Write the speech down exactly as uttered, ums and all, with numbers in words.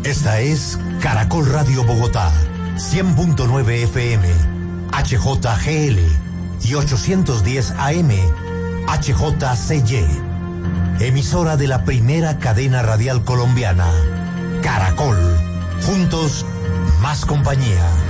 Esta es Caracol Radio Bogotá, cien punto nueve F M, H J G L y ochocientos diez A M, H J C Y. Emisora de la primera cadena radial colombiana, Caracol. Juntos, más compañía.